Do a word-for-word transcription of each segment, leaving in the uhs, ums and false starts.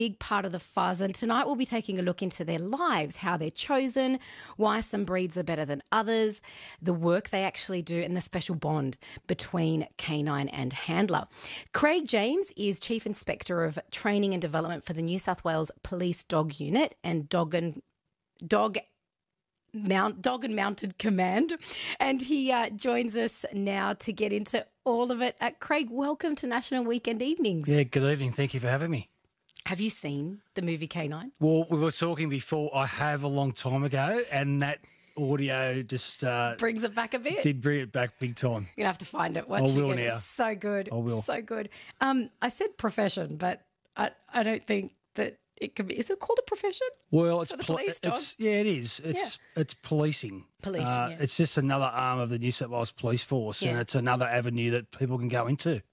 big part of the fuzz, and tonight we'll be taking a look into their lives, how they're chosen, why some breeds are better than others, the work they actually do, and the special bond between canine and handler. Craig James is Chief Inspector of Training and Development for the New South Wales Police Dog Unit and Dog and Dog Mount Dog and Mounted Command, and he uh, joins us now to get into all of it. Uh, Craig, welcome to National Weekend Evenings. Yeah, good evening. Thank you for having me. Have you seen the movie Canine? Well, we were talking before. I have a long time ago, and that audio just uh, brings it back a bit. Did bring it back big time. You're gonna have to find it. Watch I it will again. now. It's so good. I will. So good. Um, I said profession, but I I don't think that it could be. Is it called a profession? Well, it's For the pol- police dog? It's, yeah, it is. It's it's policing. Policing, Uh, yeah. It's just another arm of the New South Wales Police Force, Yeah. and it's another avenue that people can go into.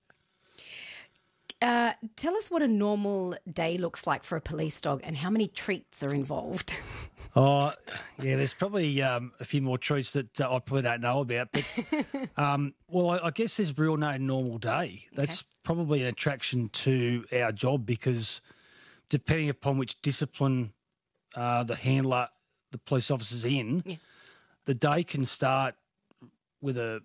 Uh, tell us what a normal day looks like for a police dog and how many treats are involved. Oh, yeah, there's probably um, a few more treats that uh, I probably don't know about. But, um, well, I, I guess there's real no normal day. That's Okay. probably an attraction to our job because depending upon which discipline uh, the handler, the police officer's in, Yeah. the day can start with a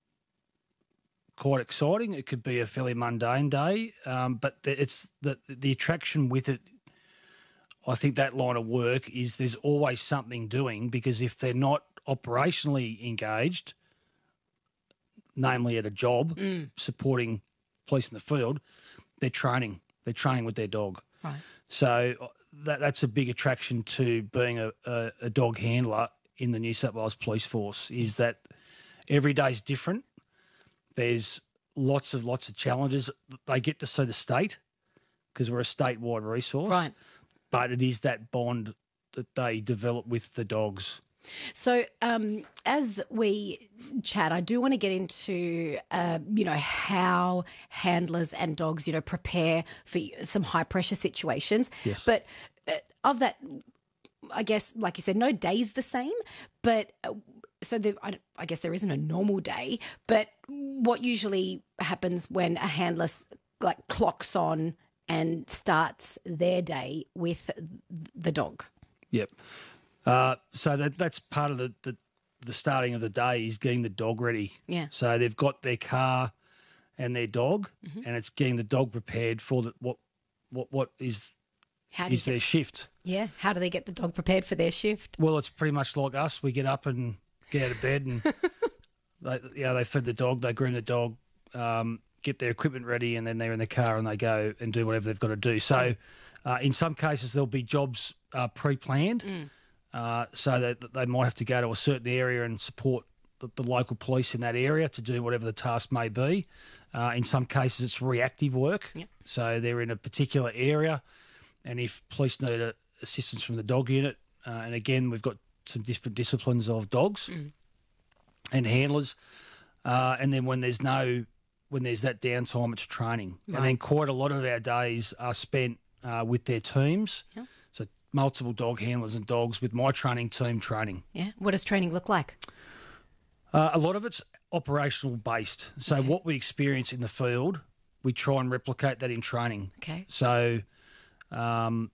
quite exciting. It could be a fairly mundane day, um, but the, it's the the attraction with it. I think that line of work is there's always something doing because if they're not operationally engaged, namely at a job Mm. supporting police in the field, they're training. They're training with their dog. Right. So uh, that that's a big attraction to being a, a, a dog handler in the New South Wales Police Force is that every day is different. There's lots of lots of challenges. They get to see the state because we're a statewide resource. Right. But it is that bond that they develop with the dogs. So um, as we chat, I do want to get into, uh, you know, how handlers and dogs, you know, prepare for some high pressure situations. Yes. But uh, of that, I guess, like you said, no day's the same. But uh, so the, I, I guess there isn't a normal day. But what usually happens when a handler like clocks on and starts their day with the dog? Yep. Uh, so that that's part of the, the the starting of the day is getting the dog ready. Yeah. So they've got their car and their dog, Mm-hmm. and it's getting the dog prepared for the, what what what is How do you is their get, shift. yeah? How do they get the dog prepared for their shift? Well, it's pretty much like us. We get up and get out of bed, and they, you know, they feed the dog, they groom the dog, um, get their equipment ready, and then they're in the car and they go and do whatever they've got to do. So, uh, in some cases, there'll be jobs uh, pre-planned, Mm. uh, so that they might have to go to a certain area and support the, the local police in that area to do whatever the task may be. Uh, in some cases, it's reactive work, Yep. so they're in a particular area, and if police need a, assistance from the dog unit, uh, and again, we've got some different disciplines of dogs Mm. and handlers, uh, and then when there's no when there's that downtime, it's training. Right. And then quite a lot of our days are spent uh, with their teams. Yeah. So multiple dog handlers and dogs with my training team training. Yeah. What does training look like? Uh, a lot of it's operational based. So Okay. what we experience in the field, we try and replicate that in training. Okay. So um,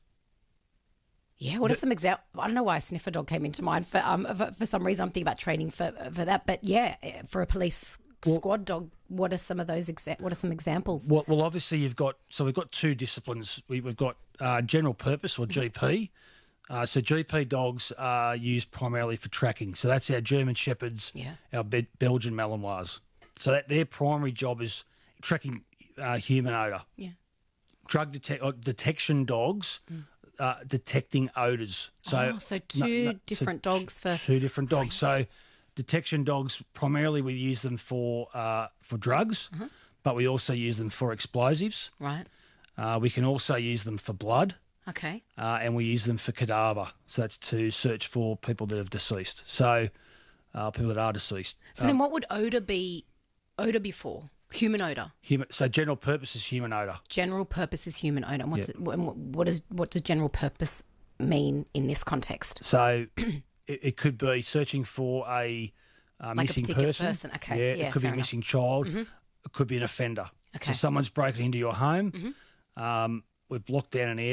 Yeah. What are some examples? I don't know why a sniffer dog came into mind for um for, for some reason. I'm thinking about training for for that. But yeah, for a police Well- squad dog, what are some of those? Exa- what are some examples? Well, well, obviously you've got so we've got two disciplines. We, we've got uh, general purpose or G P. Uh, so G P dogs are used primarily for tracking. So that's our German Shepherds, Yeah. our Be- Belgian Malinois. So that their primary job is tracking uh, human odour. Yeah. Drug detec- uh, detection dogs uh, detecting odours. So oh, so no- two no, so different dogs for. two different dogs. So detection dogs primarily we use them for uh, for drugs, Uh-huh. but we also use them for explosives. Right. Uh, we can also use them for blood, Okay. uh, and we use them for cadaver. So that's to search for people that have deceased. So uh, people that are deceased. So then, what would odor be? Odor be for human odor. Human. So general purpose is human odour. General purpose is human odor. And what, Yeah. do- and what, what is what does general purpose mean in this context? So it, it could be searching for a uh, Like a missing particular person. person, okay. Yeah, Yeah, it could be fair a enough. missing child. It could be an offender. Okay. So someone's broken into your home. Um, we've locked down an